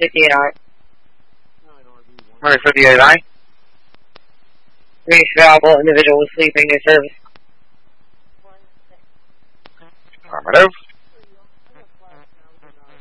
58I. 158I. Reach available, individual was sleeping, no service. Affirmative.